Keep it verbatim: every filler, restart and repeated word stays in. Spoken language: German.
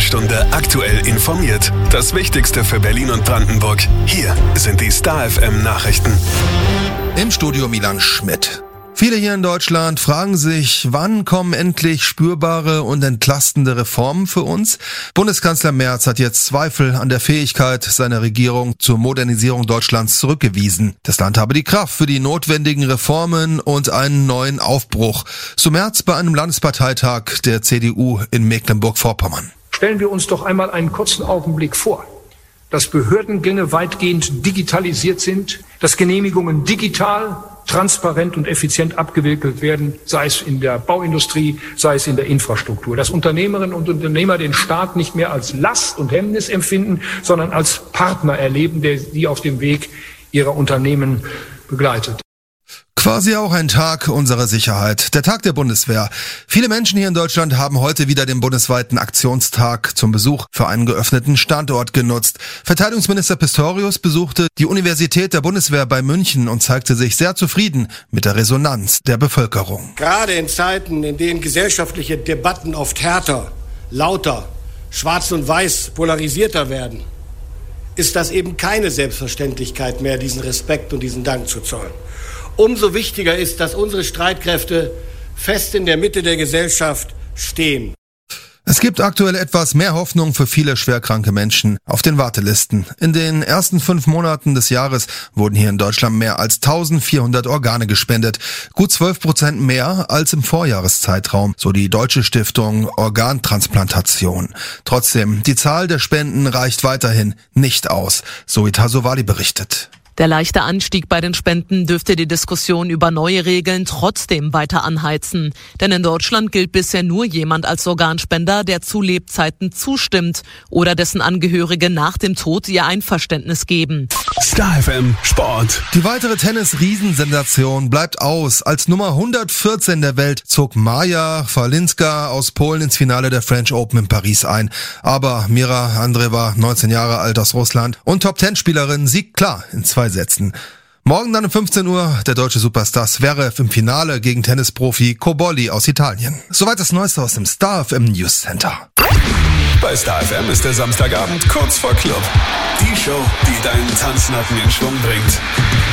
Stunde aktuell informiert. Das Wichtigste für Berlin und Brandenburg. Hier sind die Star F M Nachrichten. Im Studio Milan Schmidt. Viele hier in Deutschland fragen sich, wann kommen endlich spürbare und entlastende Reformen für uns? Bundeskanzler Merz hat jetzt Zweifel an der Fähigkeit seiner Regierung zur Modernisierung Deutschlands zurückgewiesen. Das Land habe die Kraft für die notwendigen Reformen und einen neuen Aufbruch. So Merz bei einem Landesparteitag der C D U in Mecklenburg-Vorpommern. Stellen wir uns doch einmal einen kurzen Augenblick vor, dass Behördengänge weitgehend digitalisiert sind, dass Genehmigungen digital, transparent und effizient abgewickelt werden, sei es in der Bauindustrie, sei es in der Infrastruktur. Dass Unternehmerinnen und Unternehmer den Staat nicht mehr als Last und Hemmnis empfinden, sondern als Partner erleben, der sie auf dem Weg ihrer Unternehmen begleitet. Quasi auch ein Tag unserer Sicherheit, der Tag der Bundeswehr. Viele Menschen hier in Deutschland haben heute wieder den bundesweiten Aktionstag zum Besuch für einen geöffneten Standort genutzt. Verteidigungsminister Pistorius besuchte die Universität der Bundeswehr bei München und zeigte sich sehr zufrieden mit der Resonanz der Bevölkerung. Gerade in Zeiten, in denen gesellschaftliche Debatten oft härter, lauter, schwarz und weiß polarisierter werden, ist das eben keine Selbstverständlichkeit mehr, diesen Respekt und diesen Dank zu zollen. Umso wichtiger ist, dass unsere Streitkräfte fest in der Mitte der Gesellschaft stehen. Es gibt aktuell etwas mehr Hoffnung für viele schwerkranke Menschen auf den Wartelisten. In den ersten fünf Monaten des Jahres wurden hier in Deutschland mehr als eintausendvierhundert Organe gespendet. Gut zwölf Prozent mehr als im Vorjahreszeitraum, so die Deutsche Stiftung Organtransplantation. Trotzdem, die Zahl der Spenden reicht weiterhin nicht aus, so Itasovali berichtet. Der leichte Anstieg bei den Spenden dürfte die Diskussion über neue Regeln trotzdem weiter anheizen. Denn in Deutschland gilt bisher nur jemand als Organspender, der zu Lebzeiten zustimmt oder dessen Angehörige nach dem Tod ihr Einverständnis geben. Star F M Sport. Die weitere Tennis-Riesensensation bleibt aus. Als Nummer hundertvierzehn der Welt zog Maja Falinska aus Polen ins Finale der French Open in Paris ein. Aber Mira Andreeva, neunzehn Jahre alt aus Russland und Top-Ten-Spielerin, siegt klar in zwei Sätzen. Morgen dann um fünfzehn Uhr der deutsche Superstar Zverev im Finale gegen Tennisprofi Cobolli aus Italien. Soweit das Neueste aus dem Star F M News Center. Bei Star F M ist der Samstagabend kurz vor Club. Die Show, die deinen Tanznacken in Schwung bringt.